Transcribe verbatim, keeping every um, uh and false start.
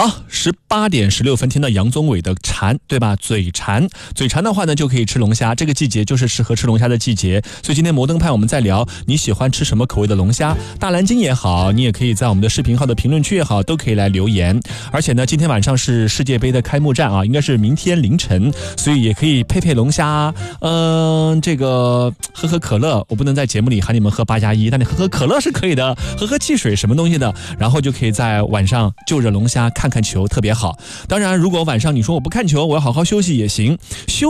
好，十八点十六分听到杨宗纬的馋，对吧？嘴馋，嘴馋的话呢，就可以吃龙虾。这个季节就是适合吃龙虾的季节，所以今天摩登派我们在聊你喜欢吃什么口味的龙虾。大蓝鲸也好，你也可以在我们的视频号的评论区也好，都可以来留言。而且呢，今天晚上是世界杯的开幕战啊，应该是明天凌晨，所以也可以配配龙虾，嗯、呃，这个喝喝可乐。我不能在节目里喊你们喝八加一，但你喝喝可乐是可以的，喝喝汽水什么东西的，然后就可以在晚上就着龙虾看看球，特别好。当然如果晚上你说我不看球，我要好好休息也行，休